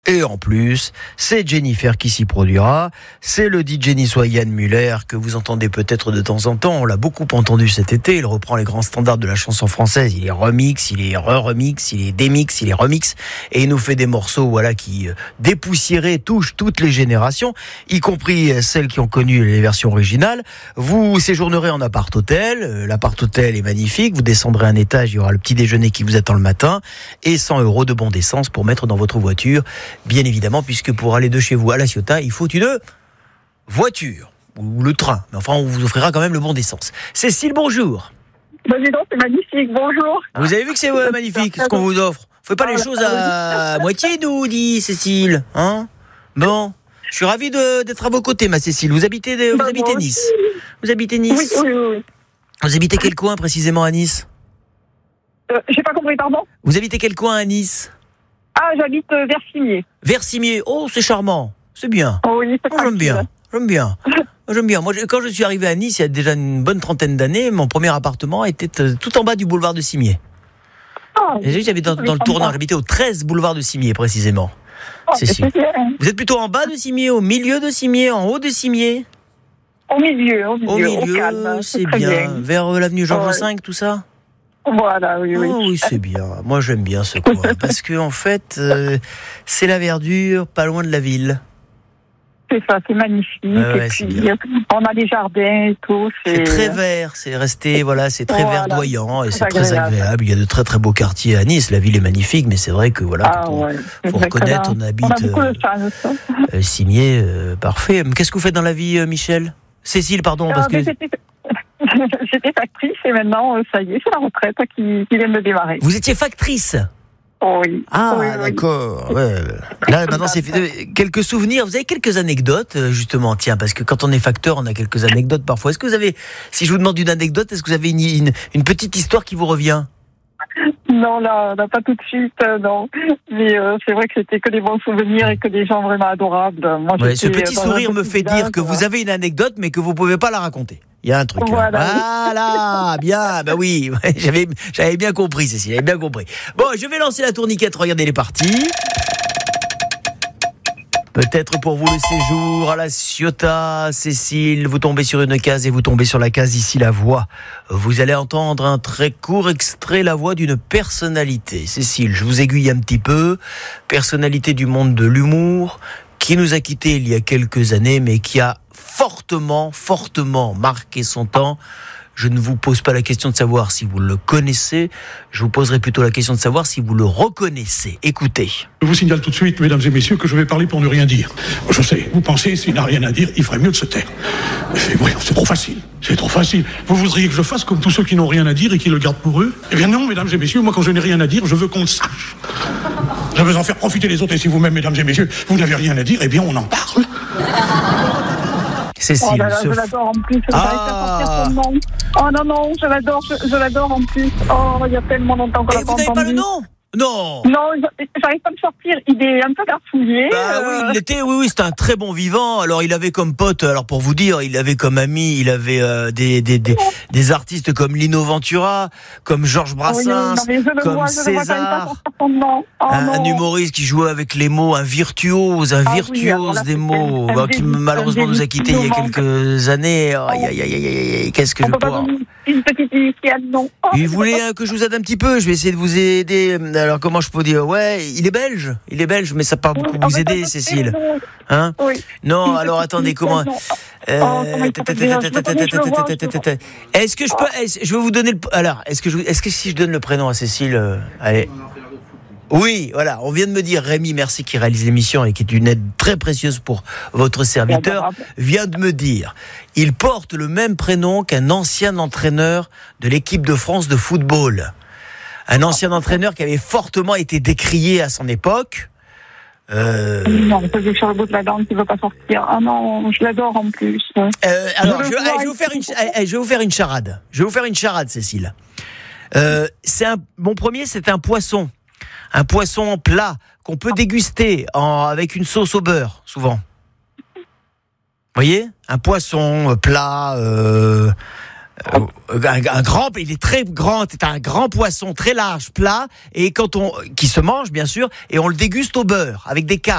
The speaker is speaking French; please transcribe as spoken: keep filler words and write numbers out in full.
Et en plus, c'est Jennifer qui s'y produira. C'est le D J niçois Yann Muller que vous entendez peut-être de temps en temps. On l'a beaucoup entendu cet été. Il reprend les grands standards de la chanson française. Il est remix, il est re-remix, il est démix, il est remix. Et il nous fait des morceaux voilà, qui, euh, dépoussiérés, touchent toutes les générations, y compris celles qui ont connu les versions originales. Vous séjournerez en appart-hôtel. Euh, l'appart-hôtel est magnifique. Vous descendrez un étage, il y aura le petit déjeuner qui vous attend le matin. Et cent euros de bon d'essence pour mettre dans votre voiture. Bien évidemment, puisque pour aller de chez vous à La Ciotat, il faut une voiture ou le train. Mais enfin, on vous offrira quand même le bon d'essence. Cécile, bonjour. Bah, dis donc, c'est magnifique. Bonjour. Vous avez vu que c'est ouais, magnifique ce qu'on vous offre. Faites pas les choses à moitié, nous, dit Cécile. Hein bon, je suis ravi de, d'être à vos côtés, ma Cécile. Vous habitez, de, vous bah, habitez Nice. Vous habitez Nice. Oui, oui, oui, oui. Vous habitez quel coin précisément à Nice? euh, J'ai pas compris, pardon. Vous habitez quel coin à Nice? Ah, j'habite euh, Versimier. Versimier. Oh, c'est charmant. C'est bien. Oh, oui, c'est oh, j'aime bien. J'aime bien. J'aime bien. Moi, quand je suis arrivé à Nice, il y a déjà une bonne trentaine d'années, mon premier appartement était tout en bas du boulevard de Cimier. Oh, et j'habitais dans, dans le tournant. J'habitais au treize boulevard de Cimier, précisément. Oh, c'est sûr. Vous êtes plutôt en bas de Cimier, au milieu de Cimier, en haut de Cimier? Au milieu, au milieu. Au milieu, au calme, c'est, c'est bien. bien. Vers euh, l'avenue Georges ouais. cinq, tout ça? Voilà, oui, oui. Oh, oui, c'est bien. Moi, j'aime bien ce coin. Parce que, en fait, euh, c'est la verdure, pas loin de la ville. C'est ça, c'est magnifique. Ah ouais, et c'est puis, bien. on a des jardins et tout. C'est, c'est très vert, c'est resté, voilà, c'est très voilà. verdoyant et c'est agréable. très agréable. Il y a de très très beaux quartiers à Nice. La ville est magnifique, mais c'est vrai que, voilà, ah, on, ouais. faut reconnaître, on habite. On a beaucoup de chance. Euh, Cimier, euh, parfait. Qu'est-ce que vous faites dans la vie, euh, Michel? Cécile, pardon, parce euh, que. J'étais... j'étais factrice et maintenant, ça y est, c'est la retraite qui, qui vient de démarrer. Vous étiez factrice? Oh oui. Ah, oui, d'accord. Oui. Ouais. Là, maintenant, c'est quelques souvenirs. Vous avez quelques anecdotes, justement, tiens, parce que quand on est facteur, on a quelques anecdotes parfois. Est-ce que vous avez, si je vous demande une anecdote, est-ce que vous avez une, une, une petite histoire qui vous revient? Non, là, là, pas tout de suite, euh, non. Mais euh, c'est vrai que c'était que des bons souvenirs et que des gens vraiment adorables. Moi, ouais, ce petit sourire me fait dire que voilà. vous avez une anecdote, mais que vous pouvez pas la raconter. Il y a un truc. Voilà, voilà bien, bah oui, j'avais, j'avais bien compris, Cécile, j'avais bien compris. Bon, je vais lancer la tourniquette, regardez les parties. Peut-être pour vous le séjour à La Ciotat, Cécile, vous tombez sur une case et vous tombez sur la case ici, la voix. Vous allez entendre un très court extrait, la voix d'une personnalité. Cécile, je vous aiguille un petit peu. Personnalité du monde de l'humour, qui nous a quittés il y a quelques années, mais qui a fortement, fortement marqué son temps. Je ne vous pose pas la question de savoir si vous le connaissez, je vous poserai plutôt la question de savoir si vous le reconnaissez. Écoutez. Je vous signale tout de suite, mesdames et messieurs, que je vais parler pour ne rien dire. Je sais, vous pensez, s'il n'a rien à dire, il ferait mieux de se taire. Mais voyons, c'est trop facile, c'est trop facile. Vous voudriez que je fasse comme tous ceux qui n'ont rien à dire et qui le gardent pour eux? Eh bien non, mesdames et messieurs, moi quand je n'ai rien à dire, je veux qu'on le sache. Je veux en faire profiter les autres, et si vous-même, mesdames et messieurs, vous n'avez rien à dire, eh bien on en parle. Cécile, oh là là, ce... je l'adore en plus. Ah. Oh non, non, je l'adore, je, je l'adore en plus. Oh, il y a tellement longtemps qu'on l'a pas entendu. Vous n'avez pas le nom? Non. Non, j'arrive pas à me sortir. Il est un peu garçouillé. Bah euh... oui, il était, oui, oui, c'était un très bon vivant. Alors, il avait comme pote, alors pour vous dire, il avait comme ami, il avait euh, des, des, des, des artistes comme Lino Ventura, comme Georges Brassens, oui, non, comme vois, César. Oh, un, non. un humoriste qui jouait avec les mots, un virtuose, un ah, virtuose oui, des mots, un, un qui début, malheureusement nous a quittés il y a quelques années. Aïe, aïe, aïe, aïe, aïe, qu'est-ce que on je peux pas. Une petite initiale, non. Oh, il voulait euh, que je vous aide un petit peu. Je vais essayer de vous aider. Alors comment je peux dire? Ouais, il est belge. Il est belge, mais ça peut pas beaucoup oui, vous aider, Cécile. Hein? Oui. Non, alors attendez, comment Est-ce que je peux est-ce, Je vais vous donner le. Alors, est-ce que je, est-ce que si je donne le prénom à Cécile, euh, allez. Oui, voilà, on vient de me dire, Rémi, merci, qui réalise l'émission et qui est une aide très précieuse pour votre serviteur, vient de me dire, il porte le même prénom qu'un ancien entraîneur de l'équipe de France de football. Un ancien entraîneur qui avait fortement été décrié à son époque. Euh... Non, parce que sur le bout de la dent qui ne veut pas sortir. Ah non, je l'adore en plus. Euh, alors, je, je, je, vais vous faire une, je vais vous faire une charade. Je vais vous faire une charade, Cécile. Euh, c'est un, mon premier, c'est un poisson. Un poisson plat qu'on peut déguster en, avec une sauce au beurre, souvent. Vous voyez ? Un poisson plat, euh, euh, un, un grand, il est très grand, c'est un grand poisson très large, plat, et quand on, qui se mange bien sûr, et on le déguste au beurre avec des carpes.